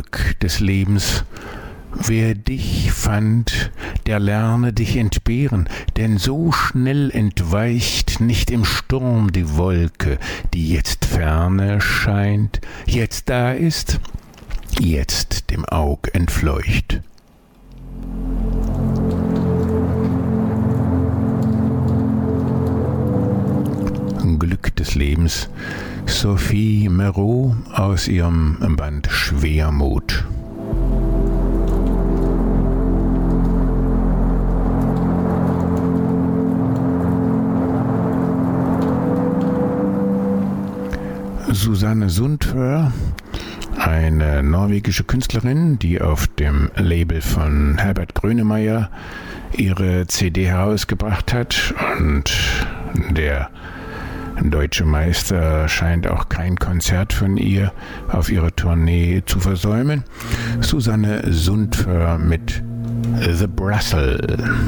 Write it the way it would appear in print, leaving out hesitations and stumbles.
Glück des Lebens. Wer dich fand, der lerne dich entbehren, denn so schnell entweicht nicht im Sturm die Wolke, die jetzt ferne scheint, jetzt da ist, jetzt dem Aug entfleucht. Glück des Lebens, Sophie Mereau aus ihrem Band Schwermut. Susanne Sundfør, eine norwegische Künstlerin, die auf dem Label von Herbert Grönemeyer ihre CD herausgebracht hat, und der deutsche Meister scheint auch kein Konzert von ihr auf ihrer Tournee zu versäumen. Susanne Sundfør mit The Brussels.